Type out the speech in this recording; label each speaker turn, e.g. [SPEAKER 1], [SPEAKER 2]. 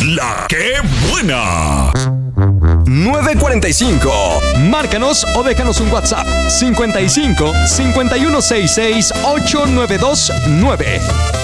[SPEAKER 1] La que buena.
[SPEAKER 2] 9:45.
[SPEAKER 3] Márcanos o déjanos un WhatsApp. 55 5166 8929.